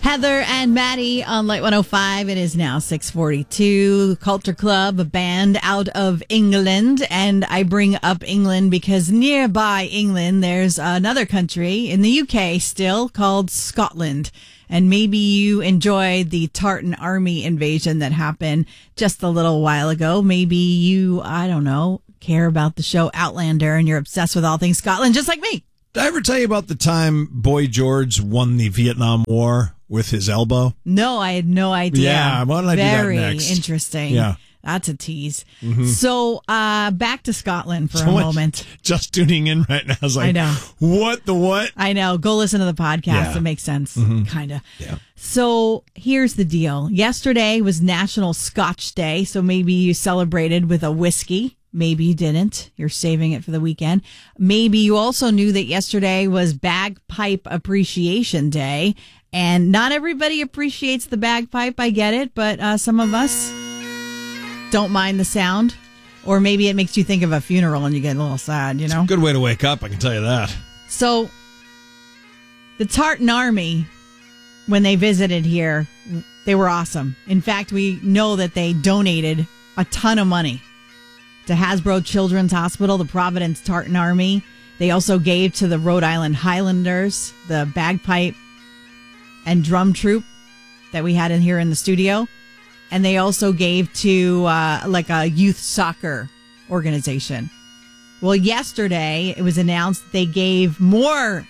Heather and Maddie on Light 105. It is now 6:42. Culture Club, a band out of England. And I bring up England because nearby England, there's another country in the UK still called Scotland. And maybe you enjoyed the Tartan Army invasion that happened just a little while ago. Maybe you, I don't know, care about the show Outlander and you're obsessed with all things Scotland, just like me. Did I ever tell you about the time Boy George won the Vietnam War with his elbow? No, I had no idea. Yeah, why don't I do that next? Very interesting. Yeah. That's a tease. Mm-hmm. So back to Scotland for a moment. Just tuning in right now. I was like, I know. What the what? I know. Go listen to the podcast. Yeah. It makes sense. Mm-hmm. Kind of. Yeah. So here's the deal. Yesterday was National Scotch Day. So maybe you celebrated with a whiskey. Maybe you didn't. You're saving it for the weekend. Maybe you also knew that yesterday was Bagpipe Appreciation Day. And not everybody appreciates the bagpipe. I get it. But some of us don't mind the sound. Or maybe it makes you think of a funeral and you get a little sad, you know? It's a good way to wake up, I can tell you that. So the Tartan Army, when they visited here, they were awesome. In fact, we know that they donated a ton of money to Hasbro Children's Hospital, the Providence Tartan Army. They also gave to the Rhode Island Highlanders, the bagpipe and drum troupe that we had in here in the studio. And they also gave to like a youth soccer organization. Well, yesterday it was announced that they gave more,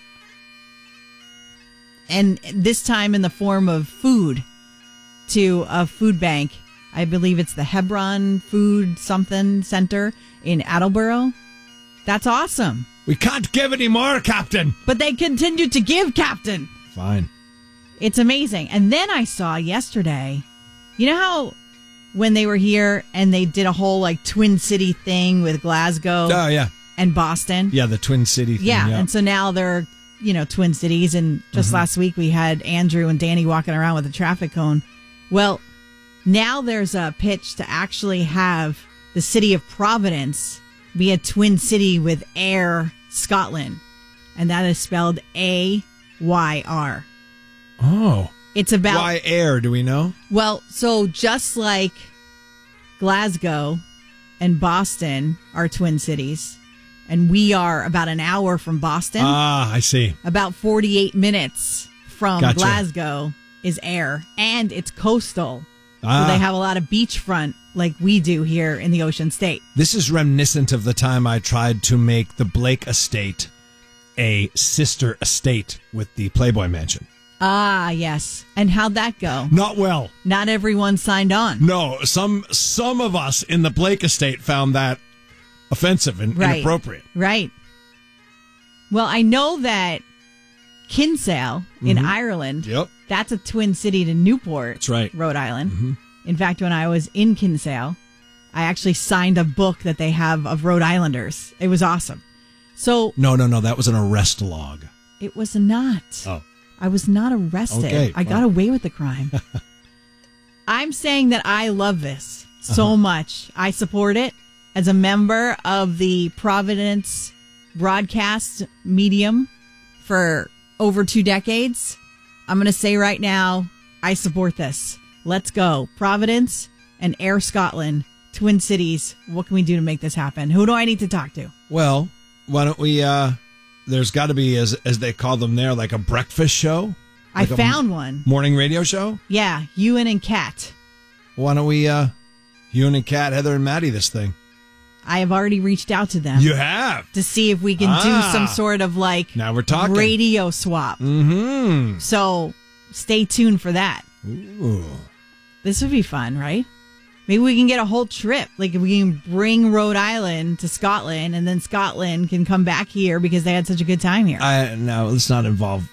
and this time in the form of food, to a food bank. I believe it's the Hebron Food Something Center in Attleboro. That's awesome. We can't give any more, Captain. But they continue to give, Captain. Fine. It's amazing. And then I saw yesterday, you know how when they were here and they did a whole like Twin City thing with Glasgow Oh, yeah. and Boston? Yeah, the Twin City thing. Yeah. And so now they're, Twin Cities. And just last week we had Andrew and Danny walking around with a traffic cone. Well, now there's a pitch to actually have the city of Providence be a twin city with Ayr, Scotland. And that is spelled A-Y-R. Oh. It's about... Why Ayr, do we know? Well, so just like Glasgow and Boston are twin cities, and we are about an hour from Boston. Ah, I see. About 48 minutes from Gotcha. Glasgow is Ayr, and it's coastal. Ah. So they have a lot of beachfront like we do here in the Ocean State. This is reminiscent of the time I tried to make the Blake estate a sister estate with the Playboy Mansion. Ah, yes. And how'd that go? Not well. Not everyone signed on. No, some of us in the Blake estate found that offensive and inappropriate. Right. Well, I know that Kinsale in Ireland, Yep. that's a twin city to Newport, That's right. Rhode Island. In fact, when I was in Kinsale, I actually signed a book that they have of Rhode Islanders. It was awesome. So No, that was an arrest log. it was not. Oh. I was not arrested. Okay, I got away with the crime. I'm saying that I love this so much. I support it as a member of the Providence broadcast medium for over 2 decades. I'm going to say right now, I support this. Let's go. Providence and Ayr, Scotland, Twin Cities. What can we do to make this happen? Who do I need to talk to? Well, why don't we, there's got to be, as they call them there, like a breakfast show? I Like a found one. Morning radio show? Yeah, Ewan and Kat. Why don't we, Ewan and Kat, Heather and Maddie, this thing? I have already reached out to them. You have? To see if we can do some sort of like Now we're talking. radio swap. Mm-hmm. So stay tuned for that. Ooh. This would be fun, right? Maybe we can get a whole trip. Like if we can bring Rhode Island to Scotland and then Scotland can come back here because they had such a good time here. No, let's not involve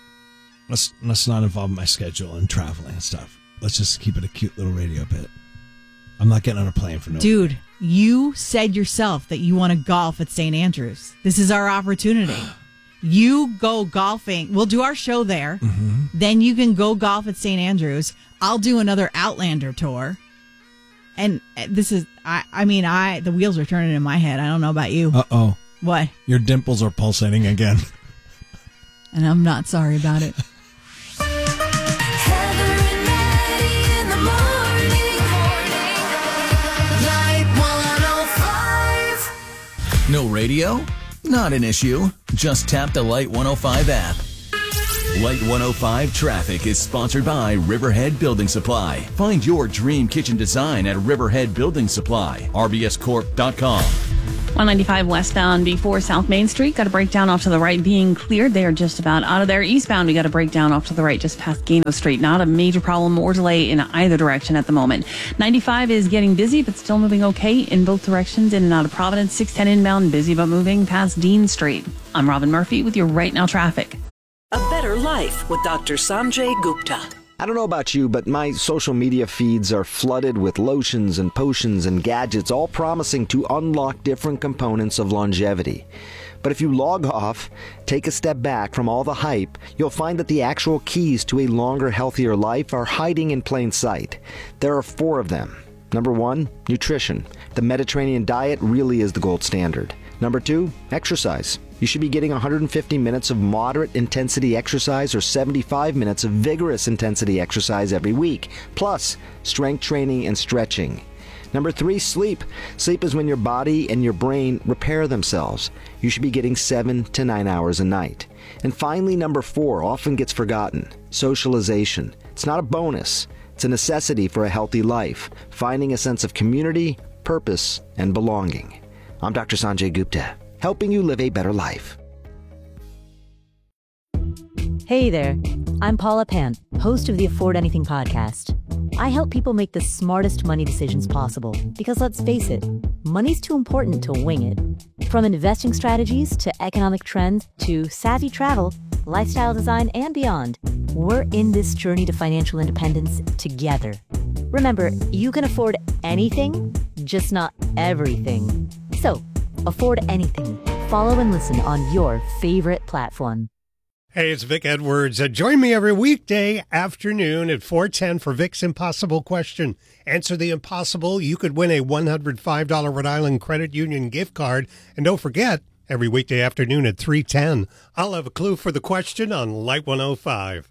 my schedule and traveling and stuff. Let's just keep it a cute little radio bit. I'm not getting on a plane for no. Dude, you said yourself that you want to golf at St. Andrews. This is our opportunity. You go golfing. We'll do our show there. Mm-hmm. Then you can go golf at St. Andrews. I'll do another Outlander tour. And this is, the wheels are turning in my head. I don't know about you. Uh-oh. What? Your dimples are pulsating again. And I'm not sorry about it. Heather radio? Not an issue. Just tap the Light 105 app. Light 105 Traffic is sponsored by Riverhead Building Supply. Find your dream kitchen design at Riverhead Building Supply. RBScorp.com. 195 westbound before South Main Street. Got a breakdown off to the right being cleared. They are just about out of there. Eastbound, we got a breakdown off to the right just past Gano Street. Not a major problem or delay in either direction at the moment. 95 is getting busy, but still moving okay in both directions in and out of Providence. 610 inbound, busy but moving past Dean Street. I'm Robin Murphy with your Right Now traffic. A Better Life with Dr. Sanjay Gupta. I don't know about you, but my social media feeds are flooded with lotions and potions and gadgets, all promising to unlock different components of longevity. But if you log off, take a step back from all the hype, you'll find that the actual keys to a longer, healthier life are hiding in plain sight. There are 4 of them. Number 1, nutrition. The Mediterranean diet really is the gold standard. Number 2, exercise. You should be getting 150 minutes of moderate intensity exercise or 75 minutes of vigorous intensity exercise every week, plus strength training and stretching. Number 3, sleep. Sleep is when your body and your brain repair themselves. You should be getting 7 to 9 hours a night. And finally, number 4 often gets forgotten, socialization. It's not a bonus. It's a necessity for a healthy life, finding a sense of community, purpose, and belonging. I'm Dr. Sanjay Gupta, helping you live a better life. Hey there, I'm Paula Pant, host of the Afford Anything podcast. I help people make the smartest money decisions possible because, let's face it, money's too important to wing it. From investing strategies to economic trends to savvy travel, lifestyle design, and beyond, we're in this journey to financial independence together. Remember, you can afford anything, just not everything. So, afford anything. Follow and listen on your favorite platform. Hey, it's Vic Edwards. Join me every weekday afternoon at 4:10 for Vic's Impossible Question. Answer the impossible. You could win a $105 Rhode Island Credit Union gift card. And don't forget, every weekday afternoon at 3:10, I'll have a clue for the question on Light 105.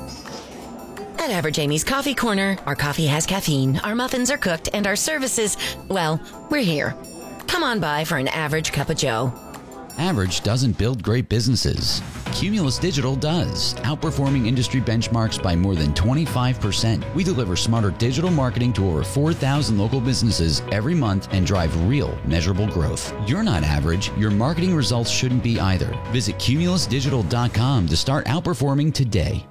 At Average Amy's Coffee Corner, our coffee has caffeine, our muffins are cooked, and our services, well, we're here. Come on by for an average cup of joe. Average doesn't build great businesses. Cumulus Digital does, outperforming industry benchmarks by more than 25%. We deliver smarter digital marketing to over 4,000 local businesses every month and drive real, measurable growth. You're not average. Your marketing results shouldn't be either. Visit cumulusdigital.com to start outperforming today.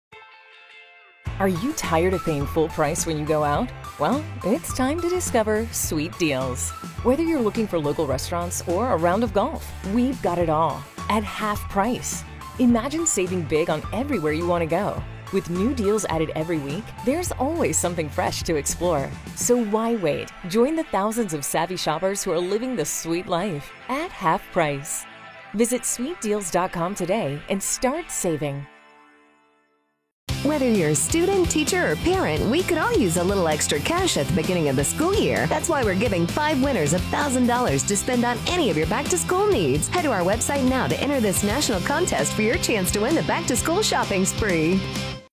Are you tired of paying full price when you go out? Well, it's time to discover Sweet Deals. Whether you're looking for local restaurants or a round of golf, we've got it all at half price. Imagine saving big on everywhere you want to go. With new deals added every week, there's always something fresh to explore. So why wait? Join the thousands of savvy shoppers who are living the sweet life at half price. Visit sweetdeals.com today and start saving. Whether you're a student, teacher, or parent, we could all use a little extra cash at the beginning of the school year. That's why we're giving 5 winners $1,000 to spend on any of your back-to-school needs. Head to our website now to enter this national contest for your chance to win the back-to-school shopping spree.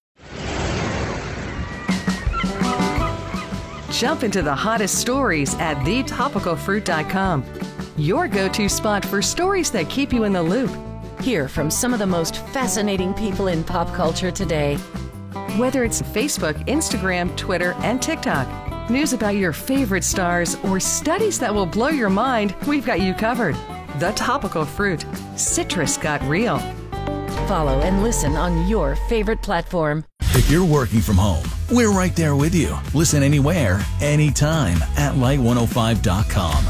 Jump into the hottest stories at thetopicalfruit.com. Your go-to spot for stories that keep you in the loop. Hear from some of the most fascinating people in pop culture today. Whether it's Facebook, Instagram, Twitter, and TikTok, news about your favorite stars, or studies that will blow your mind, we've got you covered. The Topical Fruit. Citrus got real. Follow and listen on your favorite platform. If you're working from home, we're right there with you. Listen anywhere, anytime at light105.com.